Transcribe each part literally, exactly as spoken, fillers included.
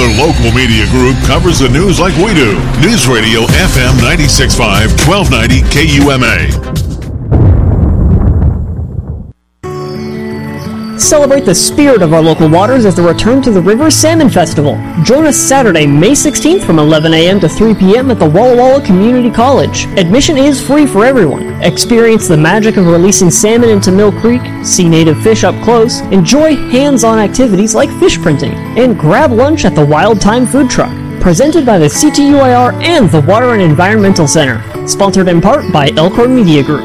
other local media group covers the news like we do. News Radio F M ninety-six point five, twelve ninety K U M A. Celebrate the spirit of our local waters as the Return to the River Salmon Festival. Join us Saturday, May sixteenth from eleven a.m. to three p.m. at the Walla Walla Community College. Admission is free for everyone. Experience the magic of releasing salmon into Mill Creek, see native fish up close, enjoy hands-on activities like fish printing, and grab lunch at the Wild Time Food Truck. Presented by the C T U I R and the Water and Environmental Center. Sponsored in part by Elkhorn Media Group.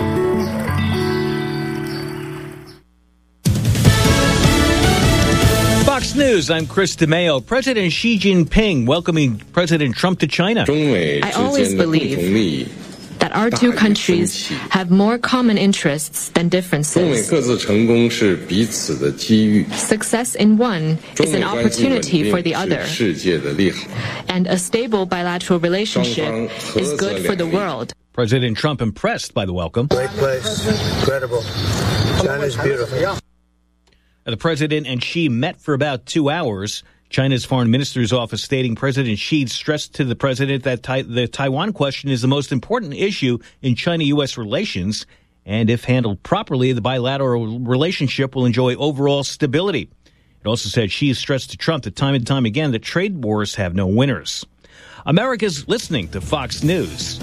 News. I'm Chris DeMeo. President Xi Jinping welcoming President Trump to China. I always believe that our two countries have more common interests than differences. Success in one is an opportunity for the other. And a stable bilateral relationship is good for the world. President Trump impressed by the welcome. Great place. Incredible. China's beautiful. The president and Xi met for about two hours. China's foreign minister's office stating President Xi stressed to the president that tai- the Taiwan question is the most important issue in China-U S relations, and if handled properly, the bilateral relationship will enjoy overall stability. It also said Xi stressed to Trump that time and time again that trade wars have no winners. America's listening to Fox News.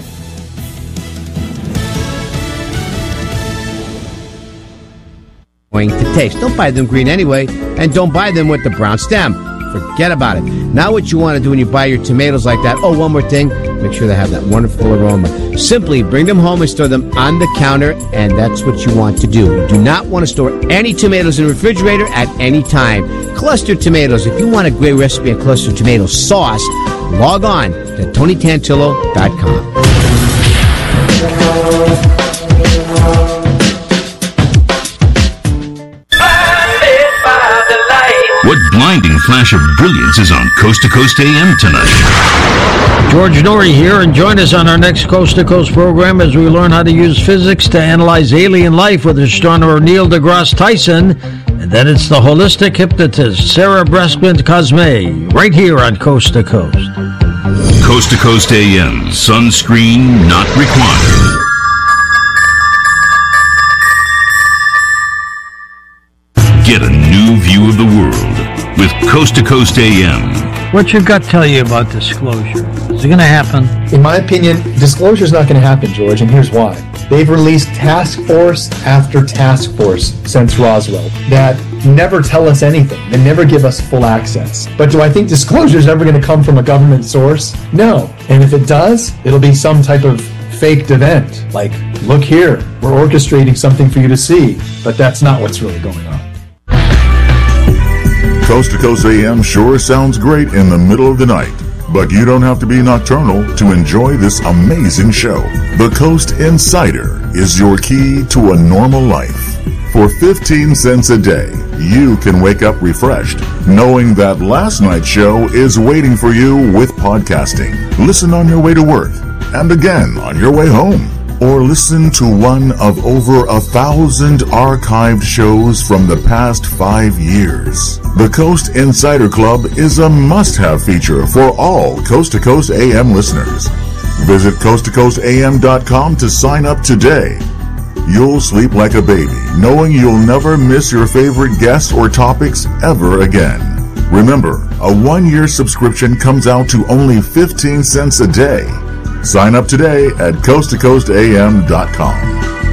To taste. Don't buy them green anyway, and don't buy them with the brown stem. Forget about it. Now what you want to do when you buy your tomatoes like that, oh, one more thing, make sure they have that wonderful aroma. Simply bring them home and store them on the counter, and that's what you want to do. You do not want to store any tomatoes in the refrigerator at any time. Clustered tomatoes. If you want a great recipe of clustered tomato sauce, log on to Tony Tantillo dot com. What blinding flash of brilliance is on Coast to Coast A M tonight? George Norrie here, and join us on our next Coast to Coast program as we learn how to use physics to analyze alien life with astronomer Neil deGrasse Tyson. And then it's the holistic hypnotist, Sarah Breskman Cosme, right here on Coast to Coast. Coast to Coast A M, sunscreen not required. Get a new view of the world with Coast to Coast A M. What's your gut tell you about disclosure? Is it going to happen? In my opinion, disclosure is not going to happen, George, and here's why. They've released task force after task force since Roswell that never tell us anything. They never give us full access. But do I think disclosure is ever going to come from a government source? No. And if it does, it'll be some type of faked event. Like, look here, we're orchestrating something for you to see. But that's not what's really going on. Coast to Coast A M sure sounds great in the middle of the night, but you don't have to be nocturnal to enjoy this amazing show. The Coast Insider is your key to a normal life. For fifteen cents a day, you can wake up refreshed, knowing that last night's show is waiting for you with podcasting. Listen on your way to work, and again on your way home. Or listen to one of over a thousand archived shows from the past five years. The Coast Insider Club is a must-have feature for all Coast to Coast A M listeners. Visit coast to coast a m dot com to sign up today. You'll sleep like a baby, knowing you'll never miss your favorite guests or topics ever again. Remember, a one-year subscription comes out to only fifteen cents a day. Sign up today at coast to coast a m dot com.